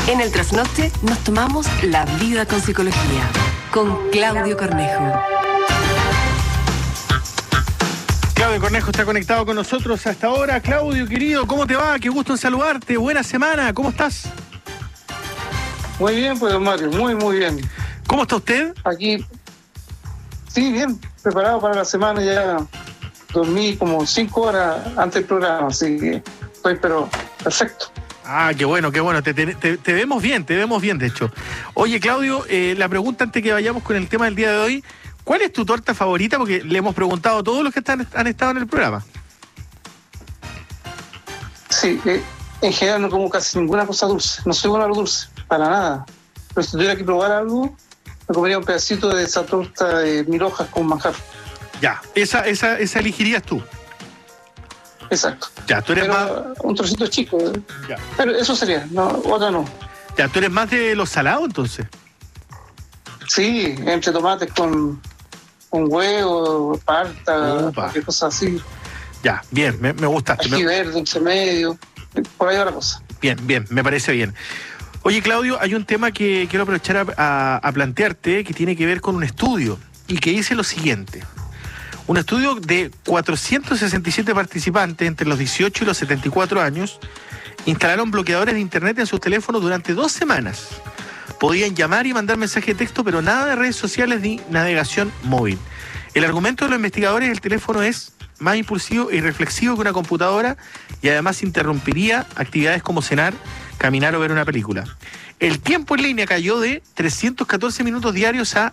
En el trasnoche nos tomamos la vida con psicología, con Claudio Cornejo. Claudio Cornejo está conectado con nosotros hasta ahora. Claudio, querido, ¿cómo te va? Qué gusto en saludarte. Buena semana, ¿cómo estás? Muy bien, pues, don Mario, muy bien. ¿Cómo está usted? Aquí, sí, bien, preparado para la semana. Ya dormí como 5 horas antes del programa, así que estoy, pero perfecto. Ah, qué bueno. Te vemos bien, de hecho. Oye, Claudio, la pregunta antes que vayamos con el tema del día de hoy, ¿cuál es tu torta favorita? Porque le hemos preguntado a todos los que han estado en el programa. Sí, en general no como casi ninguna cosa dulce, no soy bueno a lo dulce, para nada. Pero si tuviera que probar algo, me comería un pedacito de esa torta de 1000 hojas con manjar. Ya, esa elegirías tú. Exacto. Ya, tú eres pero más... un trocito chico. Ya. Pero eso sería, no, otra no. Ya, tú eres más de los salados, entonces. Sí, entre tomates con huevo, palta, cualquier cosa así. Ya, bien, me gustaste. Ají verde, entre medio, por ahí va la cosa. Bien, me parece bien. Oye, Claudio, hay un tema que quiero aprovechar a plantearte que tiene que ver con un estudio y que dice lo siguiente. Un estudio de 467 participantes entre los 18 y los 74 años instalaron bloqueadores de internet en sus teléfonos durante 2 semanas. Podían llamar y mandar mensajes de texto, pero nada de redes sociales ni navegación móvil. El argumento de los investigadores: el teléfono es más impulsivo y reflexivo que una computadora y además interrumpiría actividades como cenar, caminar o ver una película. El tiempo en línea cayó de 314 minutos diarios a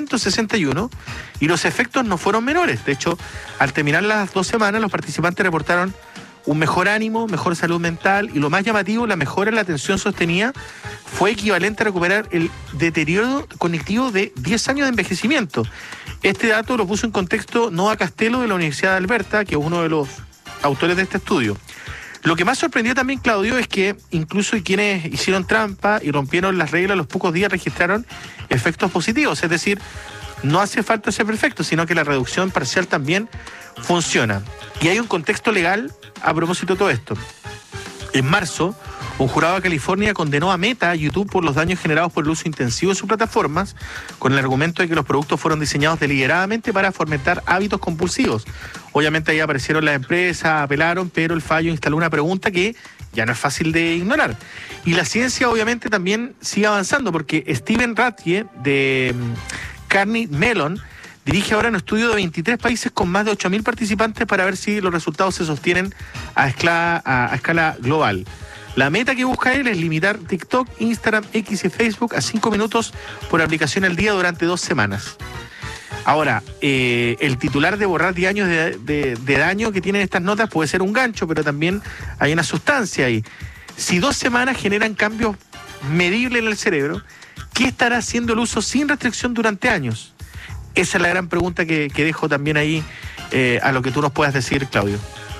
161 y los efectos no fueron menores. De hecho, al terminar las 2 semanas, los participantes reportaron un mejor ánimo, mejor salud mental y, lo más llamativo, la mejora en la atención sostenida fue equivalente a recuperar el deterioro cognitivo de 10 años de envejecimiento. Este dato lo puso en contexto Noah Castelo de la Universidad de Alberta, que es uno de los autores de este estudio. Lo que más sorprendió también, Claudio, es que incluso quienes hicieron trampa y rompieron las reglas, a los pocos días registraron efectos positivos. Es decir, no hace falta ser perfecto, sino que la reducción parcial también funciona. Y hay un contexto legal a propósito de todo esto. En marzo, un jurado de California condenó a Meta, a YouTube, por los daños generados por el uso intensivo de sus plataformas, con el argumento de que los productos fueron diseñados deliberadamente para fomentar hábitos compulsivos. Obviamente ahí aparecieron las empresas, apelaron, pero el fallo instaló una pregunta que ya no es fácil de ignorar. Y la ciencia obviamente también sigue avanzando, porque Steven Rathje de Carnegie Mellon dirige ahora un estudio de 23 países con más de 8.000 participantes para ver si los resultados se sostienen a escala global. La meta que busca él es limitar TikTok, Instagram, X y Facebook a 5 minutos por aplicación al día durante 2 semanas. Ahora, el titular de borrar 10 años de daño que tienen estas notas puede ser un gancho, pero también hay una sustancia ahí. Si 2 semanas generan cambios medibles en el cerebro, ¿qué estará haciendo el uso sin restricción durante años? Esa es la gran pregunta que dejo también ahí a lo que tú nos puedas decir, Claudio.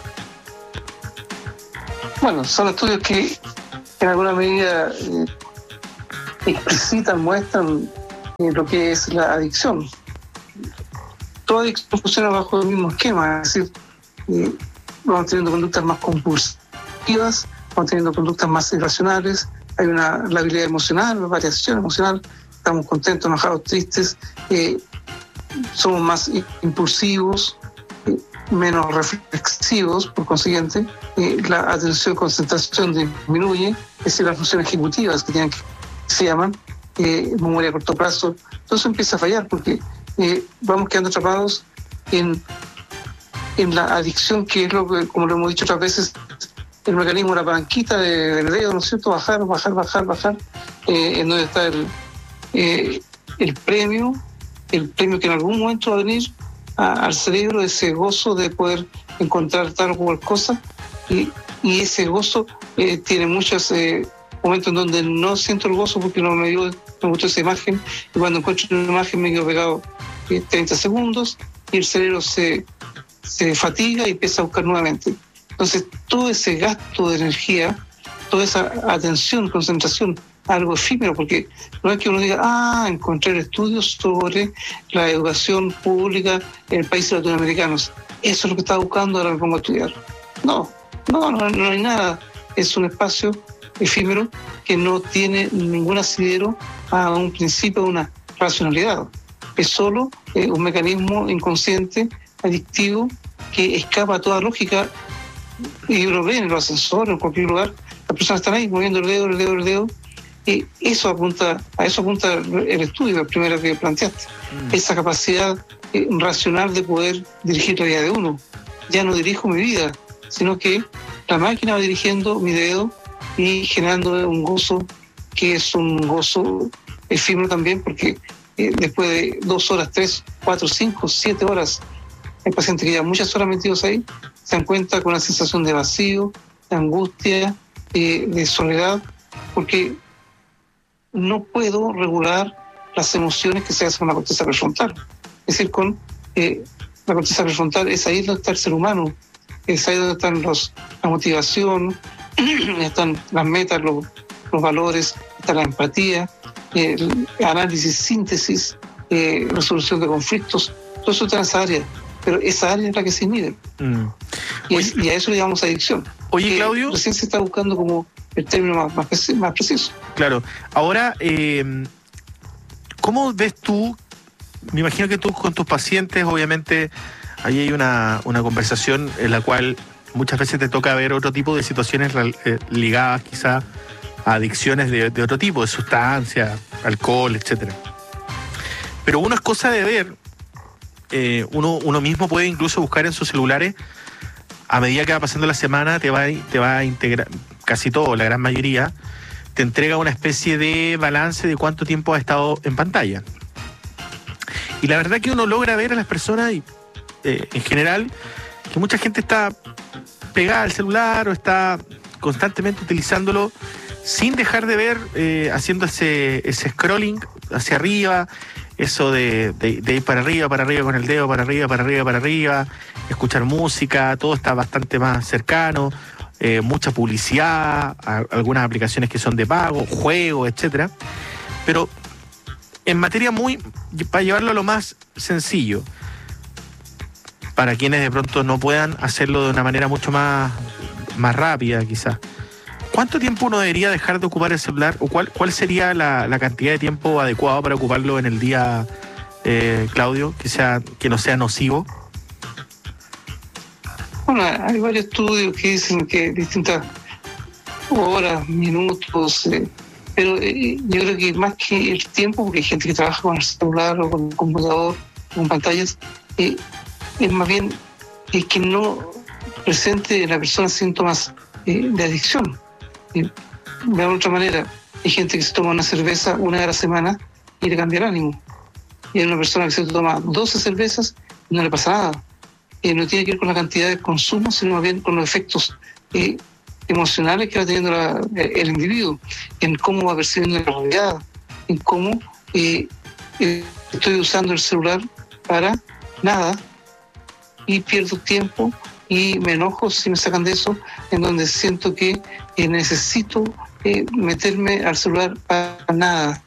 Bueno, son estudios que en alguna medida explicitan, muestran lo que es la adicción. Toda adicción funciona bajo el mismo esquema, es decir, vamos teniendo conductas más compulsivas, vamos teniendo conductas más irracionales, hay una labilidad emocional, una variación emocional, estamos contentos, enojados, tristes, somos más impulsivos, menos reflexivos, por consiguiente, la atención, concentración disminuye, es decir, las funciones ejecutivas que se llaman memoria a corto plazo, todo eso empieza a fallar porque vamos quedando atrapados en la adicción, que es lo que, como lo hemos dicho otras veces, el mecanismo, la palanquita del dedo, ¿no es cierto? Bajar, en donde está el premio que en algún momento va a venir al cerebro, ese gozo de poder encontrar tal o cual cosa, y ese gozo tiene muchos momentos en donde no siento el gozo porque no me gustó esa imagen, y cuando encuentro una imagen me quedo pegado 30 segundos y el cerebro se fatiga y empieza a buscar nuevamente. Entonces todo ese gasto de energía, toda esa atención, concentración, algo efímero, porque no es que uno diga, encontré estudios sobre la educación pública en países latinoamericanos. Eso es lo que estaba buscando, ahora me pongo a estudiar. No hay nada. Es un espacio efímero que no tiene ningún asidero a un principio, a una racionalidad. Es solo un mecanismo inconsciente, adictivo, que escapa a toda lógica. Y uno ve en los ascensores, en cualquier lugar, las personas están ahí moviendo el dedo. Y a eso apunta el estudio, el primero que planteaste. Esa capacidad racional de poder dirigir la vida de uno. Ya no dirijo mi vida, sino que la máquina va dirigiendo mi dedo y generando un gozo que es un gozo efímero también, porque después de 2 horas, 3, 4, 5, 7 horas, hay pacientes que llevan muchas horas metidos ahí, se dan cuenta con una sensación de vacío, de angustia, de soledad, porque no puedo regular las emociones que se hacen con la corteza prefrontal. Es decir, con la corteza prefrontal es ahí donde está el ser humano, es ahí donde están la motivación, están las metas, los valores, está la empatía, el análisis, síntesis, resolución de conflictos, todo eso está en esa área, pero esa área es la que se inhibe. Y a eso le llamamos adicción. Oye, Claudio. Recién se está buscando como el término más preciso. Claro. Ahora, ¿cómo ves tú? Me imagino que tú con tus pacientes, obviamente, ahí hay una conversación en la cual muchas veces te toca ver otro tipo de situaciones ligadas quizá a adicciones de otro tipo, de sustancia, alcohol, etcétera. Pero una es cosa de ver, uno mismo puede incluso buscar en sus celulares, a medida que va pasando la semana, te va a integrar, casi todo, la gran mayoría, te entrega una especie de balance de cuánto tiempo ha estado en pantalla. Y la verdad que uno logra ver a las personas, y en general, que mucha gente está pegada al celular o está constantemente utilizándolo sin dejar de ver, haciendo ese scrolling hacia arriba, eso de ir para arriba con el dedo, para arriba, escuchar música, todo está bastante más cercano, mucha publicidad, algunas aplicaciones que son de pago, juegos, etcétera. Pero en materia para llevarlo a lo más sencillo, para quienes de pronto no puedan hacerlo de una manera mucho más rápida quizás, ¿cuánto tiempo uno debería dejar de ocupar el celular? ¿O cuál sería la cantidad de tiempo adecuado para ocuparlo en el día, Claudio, que no sea nocivo? Bueno, hay varios estudios que dicen que distintas horas, minutos, pero yo creo que más que el tiempo, porque hay gente que trabaja con el celular o con el computador, con pantallas, es más bien que no presente en la persona síntomas de adicción. De otra manera, hay gente que se toma una cerveza una vez a la semana y le cambia el ánimo. Y hay una persona que se toma 12 cervezas y no le pasa nada. No tiene que ver con la cantidad de consumo, sino más bien con los efectos emocionales que va teniendo el individuo, en cómo va percibiendo la realidad, en cómo estoy usando el celular para nada y pierdo tiempo y me enojo si me sacan de eso, en donde siento que necesito meterme al celular para nada.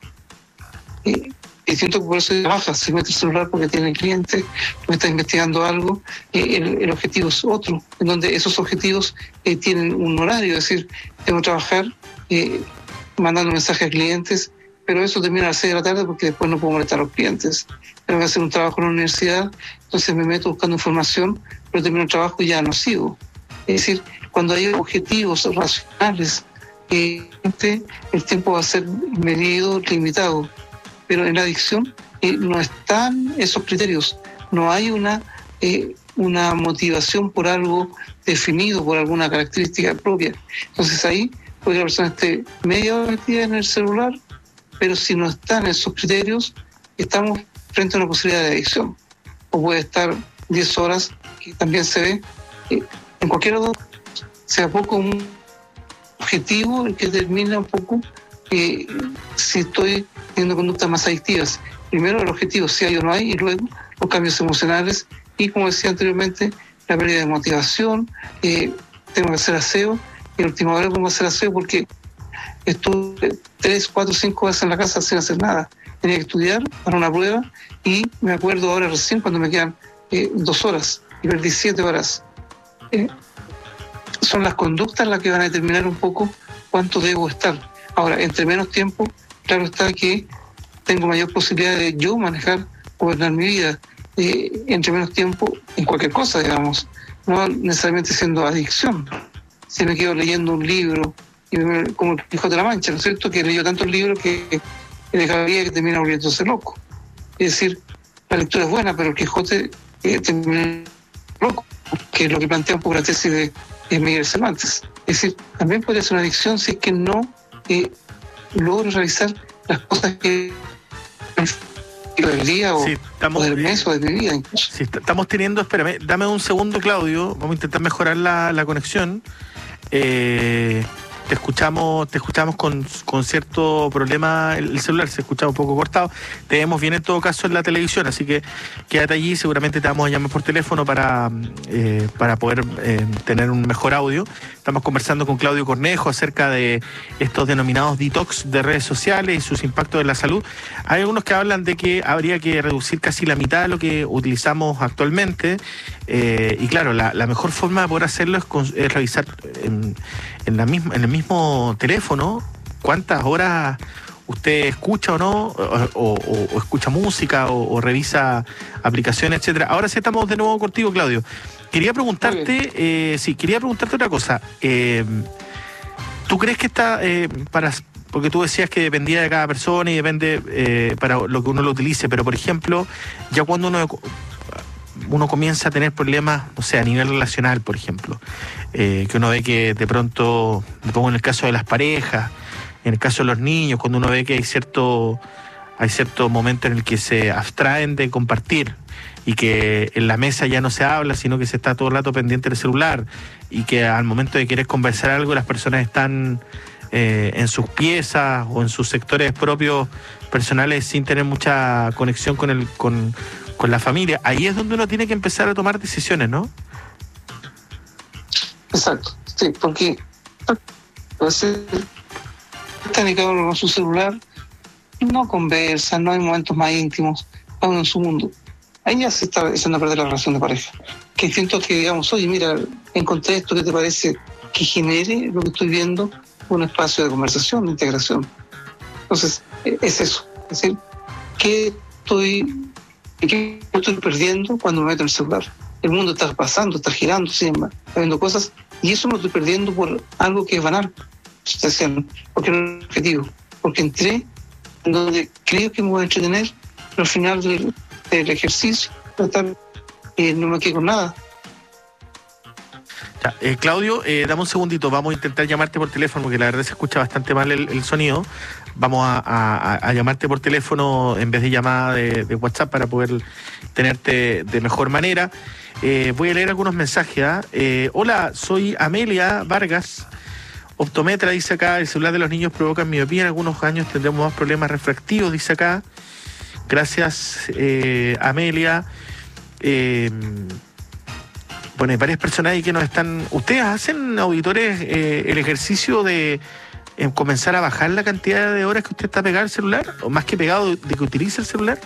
Y siento que por eso trabaja, se mete el celular porque tiene el cliente, porque está investigando algo, el objetivo es otro, en donde esos objetivos tienen un horario, es decir, tengo que trabajar mandando mensajes a clientes, pero eso termina a las 6 de la tarde porque después no puedo molestar a los clientes. Tengo que hacer un trabajo en la universidad, entonces me meto buscando información, pero termino el trabajo y ya no sigo. Es decir, cuando hay objetivos racionales, el tiempo va a ser medido, limitado. Pero en la adicción no están esos criterios, no hay una motivación por algo definido, por alguna característica propia. Entonces ahí puede que la persona esté media hora metida en el celular, pero si no están esos criterios, estamos frente a una posibilidad de adicción. O puede estar 10 horas, que también se ve, en cualquier otro, sea poco un objetivo el que determina un poco si estoy teniendo conductas más adictivas. Primero el objetivo, si hay o no hay, y luego los cambios emocionales y, como decía anteriormente, la pérdida de motivación. Tengo que hacer aseo, y a última hora pongo a hacer aseo porque estuve 3, 4, 5 horas en la casa sin hacer nada. Tenía que estudiar para una prueba y me acuerdo ahora recién cuando me quedan 2 horas y perdí 7 horas. Son las conductas las que van a determinar un poco cuánto debo estar. Ahora, entre menos tiempo, claro está que tengo mayor posibilidad de yo manejar, gobernar mi vida, entre menos tiempo en cualquier cosa, digamos, no necesariamente siendo adicción. Si me quedo leyendo un libro, como el Quijote de la Mancha, ¿no es cierto?, que leyó tantos libros que de cada día que termina volviéndose loco. Es decir, la lectura es buena, pero el Quijote termina loco, que es lo que plantea un poco la tesis de Miguel Cervantes. Es decir, también podría ser una adicción si es que no logro realizar las cosas que del día o, sí, o del mes o de mi vida incluso. Sí, estamos teniendo, espérame, dame un segundo, Claudio, vamos a intentar mejorar la conexión. Te escuchamos con cierto problema el celular, se escucha un poco cortado. Te vemos bien en todo caso en la televisión, así que quédate allí, seguramente te vamos a llamar por teléfono para poder tener un mejor audio. Estamos conversando con Claudio Cornejo acerca de estos denominados detox de redes sociales y sus impactos en la salud. Hay algunos que hablan de que habría que reducir casi la mitad de lo que utilizamos actualmente, y claro, la mejor forma de poder hacerlo es revisar en el mismo teléfono cuántas horas usted escucha o no, o escucha música, o revisa aplicaciones, etcétera. Ahora sí estamos de nuevo contigo, Claudio. Quería preguntarte otra cosa. ¿Tú crees que está porque tú decías que dependía de cada persona y depende para lo que uno lo utilice, pero por ejemplo, ya cuando uno comienza a tener problemas, o sea, a nivel relacional, por ejemplo, que uno ve que de pronto, me pongo en el caso de las parejas, en el caso de los niños, cuando uno ve que hay cierto momento en el que se abstraen de compartir y que en la mesa ya no se habla, sino que se está todo el rato pendiente del celular, y que al momento de querer conversar algo las personas están en sus piezas o en sus sectores propios personales sin tener mucha conexión con la familia. Ahí es donde uno tiene que empezar a tomar decisiones, ¿no? Exacto, sí, porque está dedicado con su celular, no conversa, no hay momentos más íntimos, cada uno en su mundo. Ahí ya se está echando a perder la relación de pareja. Que siento que digamos, oye, mira, encontré esto que te parece que genere lo que estoy viendo, un espacio de conversación, de integración. Entonces, es eso. Es decir, ¿qué estoy perdiendo cuando me meto en el celular? El mundo está pasando, está girando, está viendo cosas, y eso lo estoy perdiendo por algo que es banal, porque no es objetivo, porque entré en donde creo que me voy a entretener, pero al final del ejercicio no me quedo con nada. Ya, Claudio, dame un segundito, vamos a intentar llamarte por teléfono, porque la verdad se escucha bastante mal el sonido. Vamos a llamarte por teléfono en vez de llamada de WhatsApp para poder tenerte de mejor manera. Voy a leer algunos mensajes. Hola, soy Amelia Vargas, optometra, dice acá. El celular de los niños provoca miopía. En algunos años tendremos más problemas refractivos, dice acá. Gracias, Amelia. Bueno, hay varias personas ahí que nos están... ¿Ustedes hacen, auditores, el ejercicio de comenzar a bajar la cantidad de horas que usted está pegado al celular? ¿O más que pegado, de que utiliza el celular?